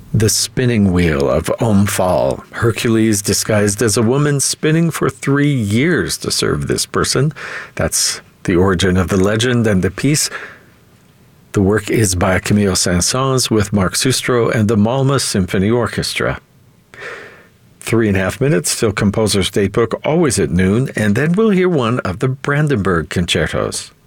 The Spinning Wheel of Omphal. Hercules disguised as a woman spinning for 3 years to serve this person. That's the origin of the legend and the piece. The work is by Camille Saint-Saëns with Mark Sustro and the Malmö Symphony Orchestra. 3.5 minutes till Composer's Datebook, always at noon, and then we'll hear one of the Brandenburg concertos.